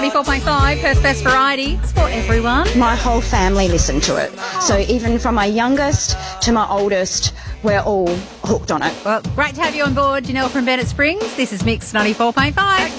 94.5, Perth's Best Variety. It's for everyone. My whole family listened to it. So even from my youngest to my oldest, we're all hooked on it. Well, great to have you on board, Janelle from Bennett Springs. This is Mix 94.5.